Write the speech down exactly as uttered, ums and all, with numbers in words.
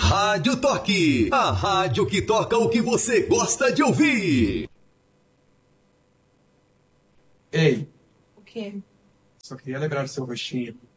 Rádio Toque, a rádio que toca o que você gosta de ouvir. Ei. O quê? Só queria lembrar do seu rostinho.